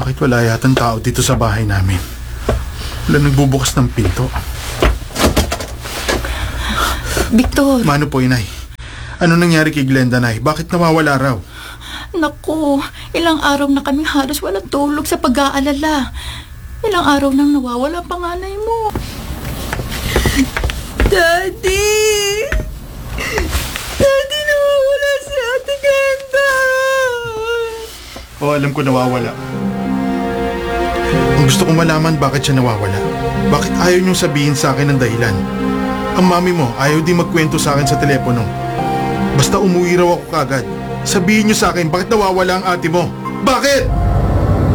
Bakit wala yatang tao dito sa bahay namin? Wala nagbubukas ng pinto. Victor! Mano po, Inay? Ano nangyari kay Glenda, Nay? Bakit nawawala raw? Naku, ilang araw na kaming halos walang tulog sa pag-aalala. Ilang araw nang nawawala ang panganay mo. Daddy! Daddy, nawawala si Ate Glenda! O, alam ko nawawala. Ang gusto kong malaman bakit siya nawawala. Bakit ayaw niyong sabihin sa akin ang dahilan? Ang mami mo ayaw di magkwento sa akin sa telepono. Basta umuwi raw ako kagad. Sabihin niyo sa akin bakit nawawala ang ate mo. Bakit?